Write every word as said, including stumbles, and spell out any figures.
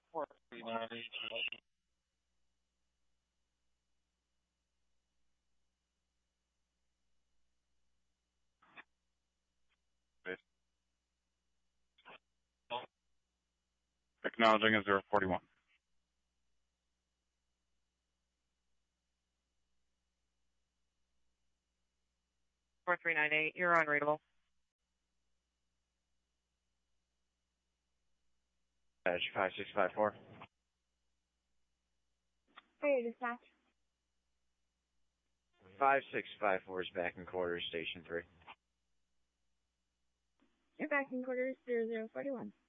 four three nine eight. Acknowledging a zero forty-one. four three nine eight, you're on readable. Badge five six five four. Fire dispatch. five six five four is back in quarters, station three. You're back in quarters, zero zero forty-one.